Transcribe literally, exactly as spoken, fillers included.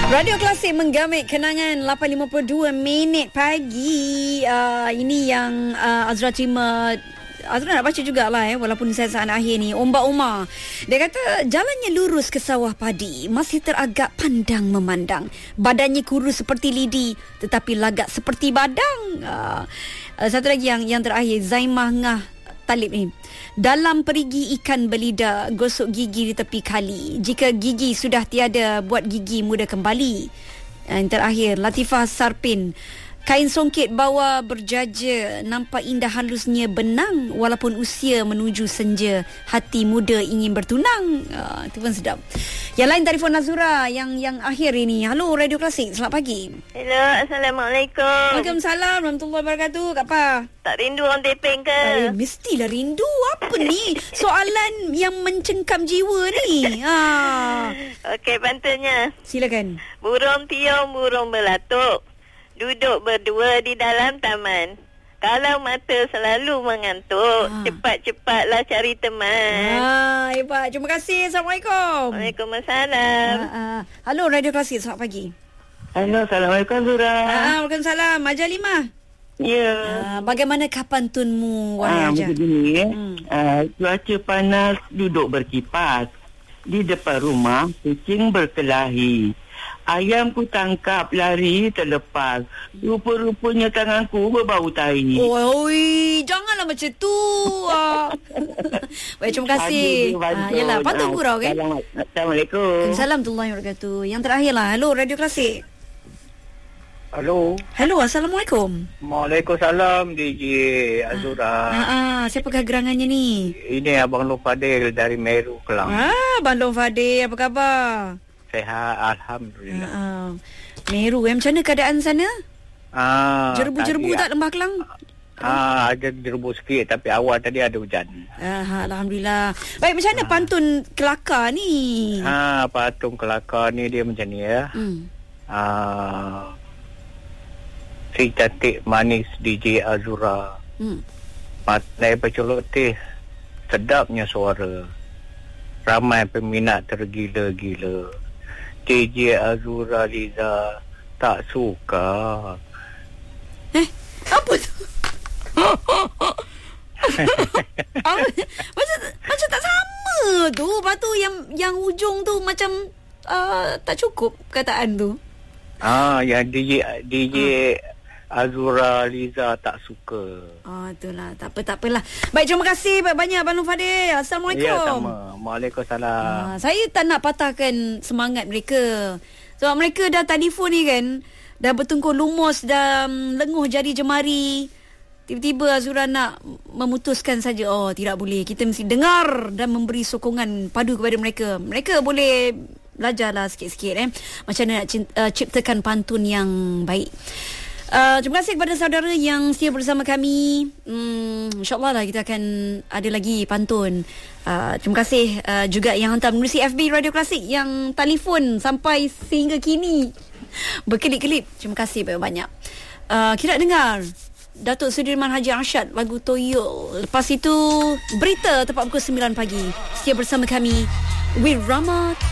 Radio Klasik menggamit kenangan lapan lima puluh dua minit pagi. Uh, ini yang uh, Azra terima. Azra nak baca jugalah eh, walaupun saya saat akhir ni. Ombak Umar, dia kata jalannya lurus ke sawah padi, masih teragak pandang memandang. Badannya kurus seperti lidi, tetapi lagak seperti badang. Uh, uh, satu lagi yang yang terakhir, Zaimah Ngah Talib ni. Dalam perigi ikan belida, gosok gigi di tepi kali. Jika gigi sudah tiada, buat gigi muda kembali. Yang terakhir, Latifah Sarpin. Kain songket bawa berjaja, nampak indah halusnya benang. Walaupun usia menuju senja, hati muda ingin bertunang. uh, Itu pun sedap. Yang lain telefon Nazura yang yang akhir ini. Halo Radio Klasik, selamat pagi. Hello, Assalamualaikum. Waalaikumsalam warahmatullahi wabarakatuh. Kak Pa, tak rindu orang Tepeng ke? Eh, mestilah rindu. Apa ni soalan yang mencengkam jiwa ni? Ha. Okey, pantunnya. Silakan. Burung piung, burung belatuk, duduk berdua di dalam taman. Kalau mata selalu mengantuk, ha. cepat-cepatlah cari teman. Ah, hebat. Terima kasih. Assalamualaikum. Waalaikumsalam. Ah, ah. Halo Radio Klasik, selamat pagi. Halo, Assalamualaikum Zura. Ah, Waalaikumsalam. Majalimah. Ya. Ah, bagaimanakah pantunmu, Wahai Ah, Ajar? begini eh. Hmm. Ah, cuaca panas, duduk berkipas. Di depan rumah, kucing berkelahi. Ayam ku tangkap, lari terlepas. Rupa-rupanya tanganku berbau tahi. Oi, janganlah macam tu. Ah. Baik, terima kasih. Aduh, Ah, yalah, pantun gurau kan? Assalamualaikum. Assalamualaikum warahmatullahi wabarakatuh. Yang terakhir lah. Halo Radio Klasik. Halo. Halo, Assalamualaikum. Waalaikumsalam D J Azura. Ah, ah, siapakah gerangannya ni? Ini Abang Nur Fadil dari Meru, Kelang. Ah, Bandung Fadil, apa khabar? Sehat, Alhamdulillah. Ah, ah. Meru, eh, macam mana keadaan sana? Ah, Jerbu-jerbu tadi, tak Lembah Kelang? Ah, ada jerbu sikit tapi awal tadi ada hujan. Ah, Alhamdulillah. Baik, macam mana Ah. pantun kelakar ni? Ah, patung kelakar ni dia macam ni ya. Hmm. Ah, si cantik manis D J Azura. Hmm. Matai pecolotih, sedapnya suara. Ramai peminat tergila-gila. D J Azura Liza tak suka. Eh, apa tu? ah, macam macam tak sama tu. Lepas tu yang yang ujung tu macam uh, tak cukup kataan tu. Ah, yang D J D J Azura Liza tak suka. Ah, itulah. Tak apa, tak apalah. Baik, terima kasih banyak-banyak Abang Nur Fadil. Assalamualaikum. Ya, sama. Waalaikumsalam. Ah, saya tak nak patahkan semangat mereka. Sebab mereka dah telefon ni kan, dah bertungkur lumus, dah um, lenguh jari jemari. Tiba-tiba Azura nak memutuskan saja, oh tidak boleh, kita mesti dengar dan memberi sokongan padu kepada mereka. Mereka boleh belajarlah sikit-sikit eh, macam mana nak uh, ciptakan pantun yang baik. Uh, terima kasih kepada saudara yang setia bersama kami. hmm, InsyaAllah lah kita akan ada lagi pantun. uh, Terima kasih uh, juga yang hantar menerusi F B Radio Klasik, yang telefon sampai sehingga kini berkelip-kelip. Terima kasih banyak-banyak. uh, Kita nak dengar Datuk Sudirman Haji Arsyad, lagu Toyol. Lepas itu berita tepat pukul sembilan pagi. Setia bersama kami with Rama